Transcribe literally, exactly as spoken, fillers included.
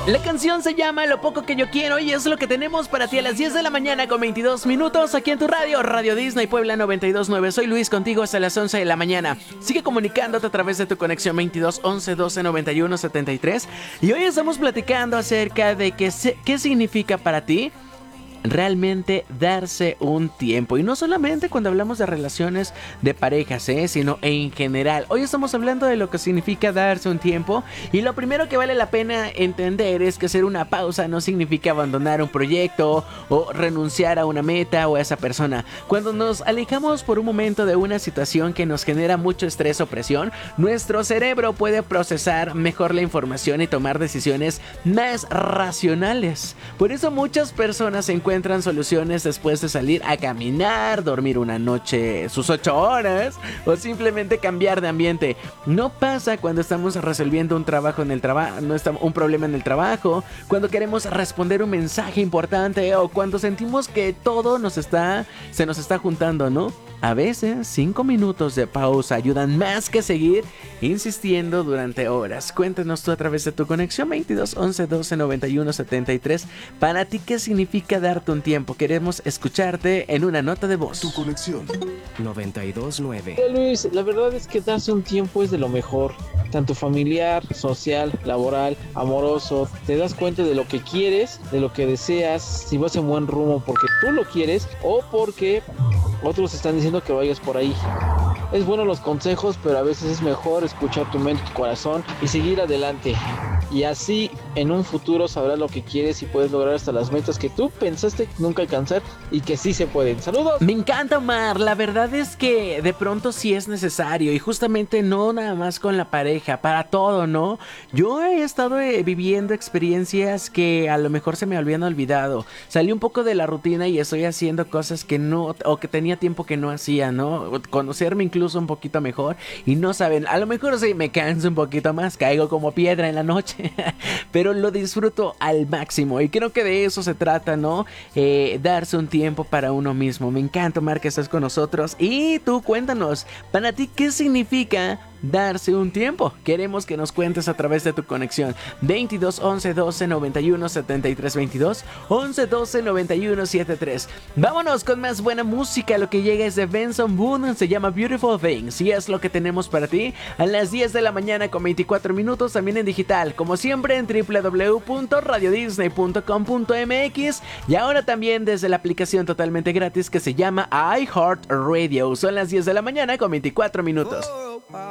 La canción se llama Lo poco que yo quiero y es lo que tenemos para ti a las diez de la mañana con veintidós minutos aquí en tu radio, Radio Disney Puebla noventa y dos punto nueve. Soy Luis, contigo hasta las once de la mañana. Sigue comunicándote a través de tu conexión veintidós once doce noventa y uno setenta y tres. Y hoy estamos platicando acerca de qué, se, qué significa para ti realmente darse un tiempo. Y no solamente cuando hablamos de relaciones de parejas, ¿eh? sino en general. Hoy estamos hablando de lo que significa darse un tiempo. Y lo primero que vale la pena entender es que hacer una pausa no significa abandonar un proyecto o renunciar a una meta o a esa persona. Cuando nos alejamos por un momento de una situación que nos genera mucho estrés o presión, nuestro cerebro puede procesar mejor la información y tomar decisiones más racionales. Por eso muchas personas se encuentran encuentran soluciones después de salir a caminar, dormir una noche sus ocho horas o simplemente cambiar de ambiente. No pasa cuando estamos resolviendo un trabajo en el trabajo, no está un problema en el trabajo, cuando queremos responder un mensaje importante o cuando sentimos que todo nos está se nos está juntando, ¿no? A veces cinco minutos de pausa ayudan más que seguir insistiendo durante horas. Cuéntanos tú a través de tu conexión veintidós once doce noventa y uno setenta y tres. Para ti, ¿qué significa darte un tiempo? Queremos escucharte en una nota de voz. Tu conexión noventa y dos punto nueve. Hola Luis, la verdad es que darse un tiempo es de lo mejor. Tanto familiar, social, laboral, amoroso. Te das cuenta de lo que quieres, de lo que deseas, si vas en buen rumbo porque tú lo quieres o porque otros están diciendo que vayas por ahí. Es bueno los consejos, pero a veces es mejor escuchar tu mente, tu corazón y seguir adelante. Y así en un futuro sabrás lo que quieres y puedes lograr hasta las metas que tú pensaste nunca alcanzar y que sí se pueden. ¡Saludos! Me encanta, Omar. La verdad es que de pronto sí es necesario y justamente no nada más con la pareja, para todo, ¿no? Yo he estado eh, viviendo experiencias que a lo mejor se me habían olvidado. Salí un poco de la rutina y estoy haciendo cosas que no, o que tenía tiempo que no hacía, ¿no? Conocerme incluso un poquito mejor y no saben, a lo mejor sí me canso un poquito más, caigo como piedra en la noche, pero lo disfruto al máximo y creo que de eso se trata, ¿no? Eh, darse un tiempo para uno mismo. Me encanta, Omar, que estés con nosotros y tú cuéntanos, para ti, ¿qué significa darse un tiempo? Queremos que nos cuentes a través de tu conexión veintidós once doce noventa y uno setenta y tres, veintidós once doce noventa y uno setenta y tres. Vámonos con más buena música. Lo que llega es de Benson Boone, se llama Beautiful Things y es lo que tenemos para ti a las diez de la mañana con veinticuatro minutos, también en digital, como siempre en doble u doble u doble u punto radio disney punto com punto m x y ahora también desde la aplicación totalmente gratis que se llama iHeartRadio. Son las diez de la mañana con veinticuatro minutos.